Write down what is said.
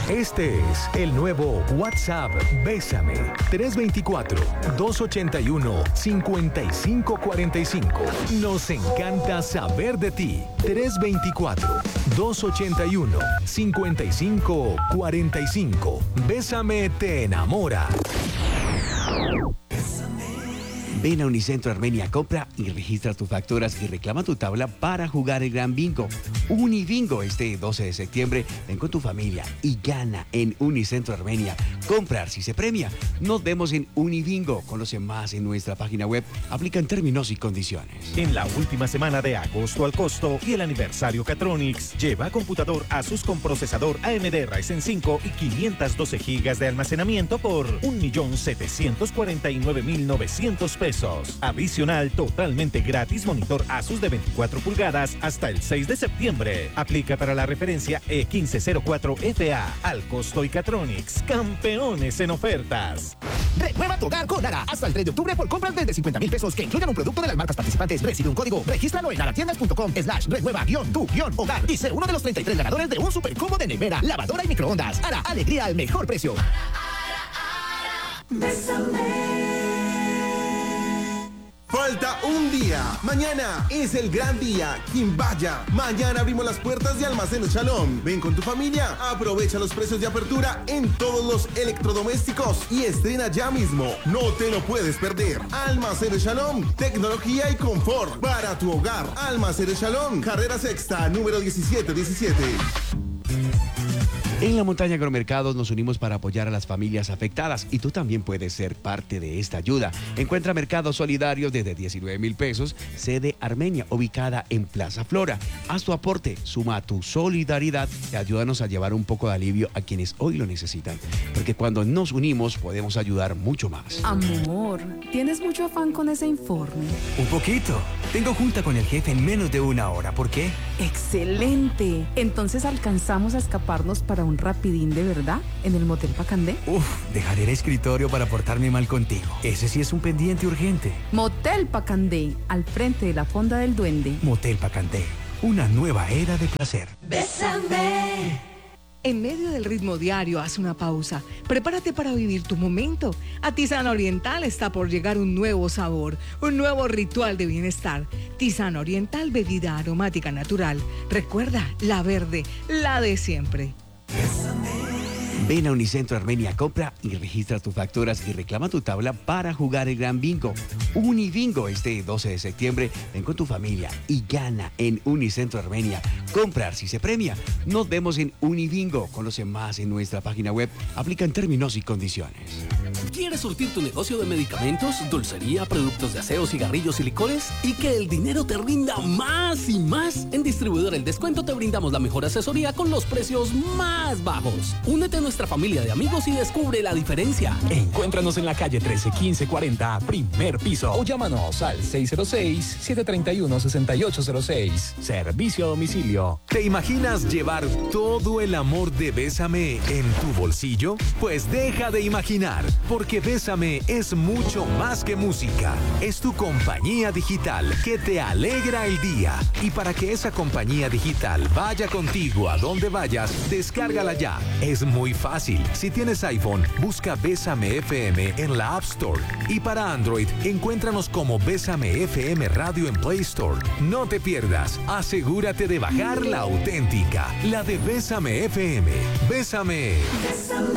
Este es el nuevo WhatsApp Bésame. 324-281-5545. Nos encanta saber de ti. 324-281-5545. Bésame te enamora. Ven a Unicentro Armenia, compra y registra tus facturas y reclama tu tabla para jugar el Gran Bingo. Unibingo este 12 de septiembre. Ven con tu familia y gana en Unicentro Armenia. Comprar si se premia. Nos vemos en Unibingo. Conoce más en nuestra página web. Aplican términos y condiciones. En la última semana de agosto al costo y el aniversario Catronics, lleva computador Asus con procesador AMD Ryzen 5 y 512 GB de almacenamiento por 1.749.900 pesos. Adicional, totalmente gratis, monitor Asus de 24 pulgadas hasta el 6 de septiembre. Aplica para la referencia E1504FA. Al costo y Catronics, campeones en ofertas. Renueva tu hogar con Lara. Hasta el 3 de octubre por compras desde 50.000 pesos que incluyan un producto de las marcas participantes. Recibe un código. Regístralo en aratiendas.com/renueva-tu-hogar y sé uno de los 33 ganadores de un super combo de nevera, lavadora y microondas. Ara, alegría al mejor precio. Falta un día. Mañana es el gran día. Quimbaya. Mañana abrimos las puertas de Almacenes Shalom. Ven con tu familia. Aprovecha los precios de apertura en todos los electrodomésticos y estrena ya mismo. No te lo puedes perder. Almacenes Shalom. Tecnología y confort para tu hogar. Almacenes Shalom. Carrera Sexta, número 1717. En la Montaña Agromercados nos unimos para apoyar a las familias afectadas y tú también puedes ser parte de esta ayuda. Encuentra mercados solidarios desde 19.000 pesos, sede Armenia, ubicada en Plaza Flora. Haz tu aporte, suma tu solidaridad y ayúdanos a llevar un poco de alivio a quienes hoy lo necesitan. Porque cuando nos unimos podemos ayudar mucho más. Amor, ¿tienes mucho afán con ese informe? Un poquito. Tengo junta con el jefe en menos de una hora. ¿Por qué? ¡Excelente! Entonces alcanzamos a escaparnos para un rapidín de verdad en el Motel Pacandé. Dejaré el escritorio para portarme mal contigo. Ese sí es un pendiente urgente. Motel Pacandé, al frente de la Fonda del Duende. Motel Pacandé, una nueva era de placer. Bésame. En medio del ritmo diario, haz una pausa. Prepárate para vivir tu momento. A Tisana Oriental está por llegar un nuevo sabor, un nuevo ritual de bienestar. Tisana Oriental, bebida aromática natural. Recuerda, la verde, la de siempre. Ven a Unicentro Armenia, compra y registra tus facturas y reclama tu tabla para jugar el Gran Bingo. Unibingo este 12 de septiembre. Ven con tu familia y gana en Unicentro Armenia. Comprar si se premia. Nos vemos en Unibingo. Conoce más en nuestra página web. Aplican términos y condiciones. ¿Quieres surtir tu negocio de medicamentos, dulcería, productos de aseo, cigarrillos y licores? ¿Y que el dinero te rinda más y más? En Distribuidor El Descuento te brindamos la mejor asesoría con los precios más bajos. Únete a nuestra familia de amigos y descubre la diferencia. Encuéntranos en la calle 13 1540, primer piso, o llámanos al 606-731-6806. Servicio a domicilio. ¿Te imaginas llevar todo el amor de Bésame en tu bolsillo? Pues deja de imaginar, porque Bésame es mucho más que música. Es tu compañía digital que te alegra el día. Y para que esa compañía digital vaya contigo a donde vayas, descárgala ya. Es muy fácil. Si tienes iPhone, busca Bésame FM en la App Store. Y para Android, encuéntranos como Bésame FM Radio en Play Store. No te pierdas. Asegúrate de bajar la auténtica, la de Bésame FM. Bésame.